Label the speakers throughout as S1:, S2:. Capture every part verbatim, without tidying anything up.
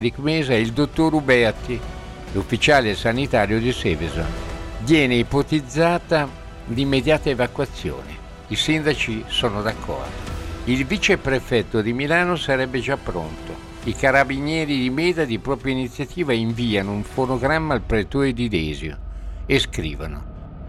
S1: Licmesa è il dottor Uberti, l'ufficiale sanitario di Seveso. Viene ipotizzata l'immediata evacuazione. I sindaci sono d'accordo. Il viceprefetto di Milano sarebbe già pronto. I carabinieri di Meda di propria iniziativa inviano un fonogramma al pretore di Desio e scrivono: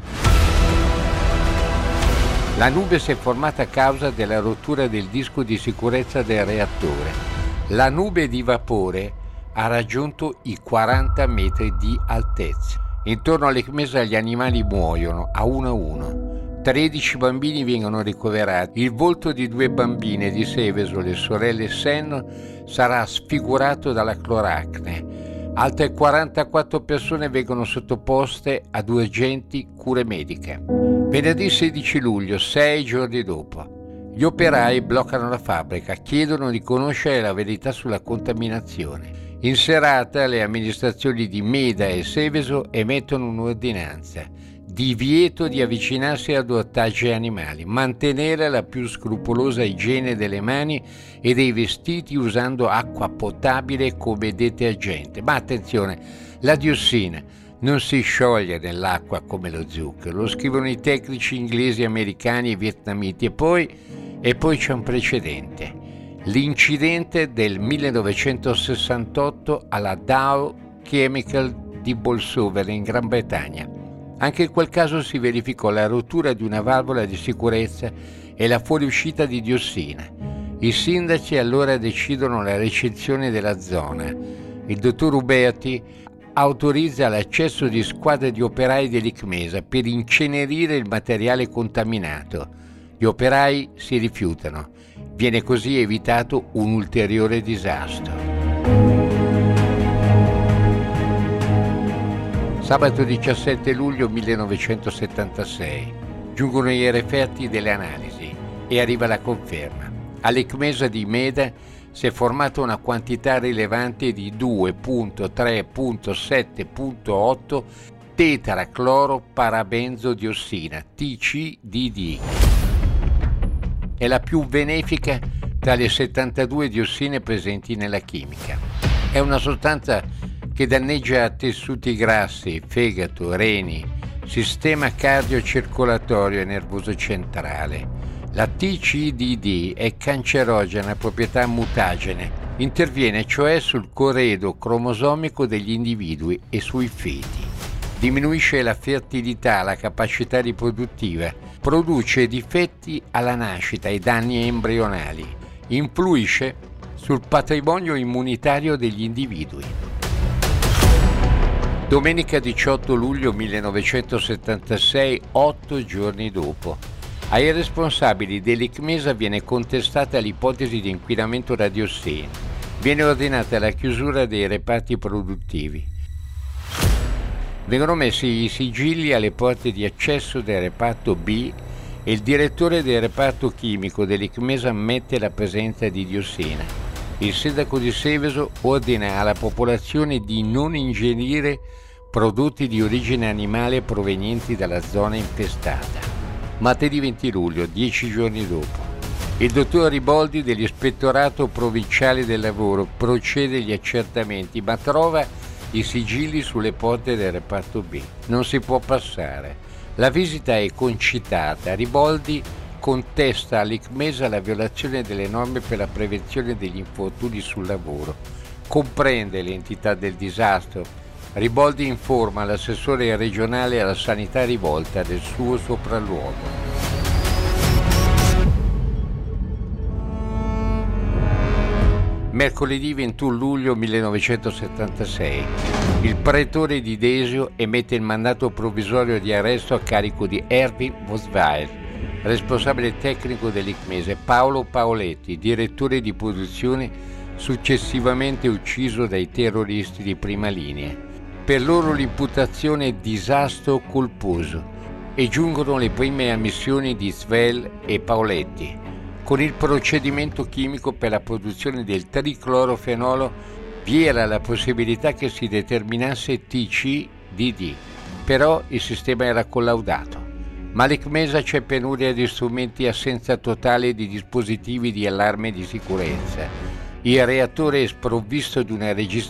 S1: la nube si è formata a causa della rottura del disco di sicurezza del reattore. La nube di vapore ha raggiunto i quaranta metri di altezza. Intorno all'Ecmesa gli animali muoiono a uno a uno. tredici bambini vengono ricoverati. Il volto di due bambine di Seveso, le sorelle Senno, sarà sfigurato dalla cloracne. Altre quarantaquattro persone vengono sottoposte ad urgenti cure mediche. Venerdì sedici luglio, sei giorni dopo, gli operai bloccano la fabbrica, chiedono di conoscere la verità sulla contaminazione. In serata le amministrazioni di Meda e Seveso emettono un'ordinanza: divieto di avvicinarsi ad ortaggi animali, mantenere la più scrupolosa igiene delle mani e dei vestiti usando acqua potabile come detergente. Ma attenzione, la diossina non si scioglie nell'acqua come lo zucchero, lo scrivono i tecnici inglesi, americani e vietnamiti. E poi, e poi c'è un precedente. L'incidente del millenovecentosessantotto alla Dow Chemical di Bolsover in Gran Bretagna. Anche in quel caso si verificò la rottura di una valvola di sicurezza e la fuoriuscita di diossina. I sindaci allora decidono la recinzione della zona. Il dottor Uberti autorizza l'accesso di squadre di operai dell'Icmesa per incenerire il materiale contaminato. Gli operai si rifiutano. Viene così evitato un ulteriore disastro. Sabato diciassette luglio millenovecentosettantasei. Giungono i referti delle analisi e arriva la conferma. All'Icmesa di Meda si è formata una quantità rilevante di due virgola tre virgola sette virgola otto tetracloroparabenzo-diossina, T C D D. È la più benefica tra le settantadue diossine presenti nella chimica. È una sostanza che danneggia tessuti grassi, fegato, reni, sistema cardiocircolatorio e nervoso centrale. La T C D D è cancerogena a proprietà mutagene, interviene cioè sul corredo cromosomico degli individui e sui feti. Diminuisce la fertilità, la capacità riproduttiva, produce difetti alla nascita e danni embrionali, influisce sul patrimonio immunitario degli individui. Domenica diciotto luglio millenovecentosettantasei, otto giorni dopo, ai responsabili dell'Icmesa viene contestata l'ipotesi di inquinamento da diossina. Viene ordinata la chiusura dei reparti produttivi. Vengono messi i sigilli alle porte di accesso del reparto B e il direttore del reparto chimico dell'Icmesa ammette la presenza di diossina. Il sindaco di Seveso ordina alla popolazione di non ingerire prodotti di origine animale provenienti dalla zona infestata. Martedì venti luglio, dieci giorni dopo, il dottor Riboldi dell'Ispettorato Provinciale del Lavoro procede agli accertamenti, ma trova i sigilli sulle porte del reparto B. Non si può passare. La visita è concitata. Riboldi contesta all'Icmesa la violazione delle norme per la prevenzione degli infortuni sul lavoro. Comprende l'entità del disastro. Riboldi informa l'assessore regionale alla sanità Rivolta del suo sopralluogo. Mercoledì ventuno luglio millenovecentosettantasei. Il pretore di Desio emette il mandato provvisorio di arresto a carico di Erwin Mosvaer, responsabile tecnico dell'Icmesa, Paolo Paoletti, direttore di produzione, successivamente ucciso dai terroristi di prima linea. Per loro l'imputazione è disastro colposo e giungono le prime ammissioni di Svel e Paoletti. Con il procedimento chimico per la produzione del triclorofenolo vi era la possibilità che si determinasse T C D D, però il sistema era collaudato. Ma all'Icmesa c'è penuria di strumenti, assenza totale di dispositivi di allarme di sicurezza. Il reattore è sprovvisto di una registrazione